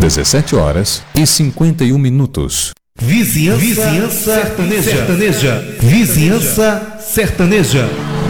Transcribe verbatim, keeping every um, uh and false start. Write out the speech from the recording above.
dezessete horas e cinquenta e um minutos. Vizinhança, Vizinhança sertaneja. sertaneja. Vizinhança sertaneja.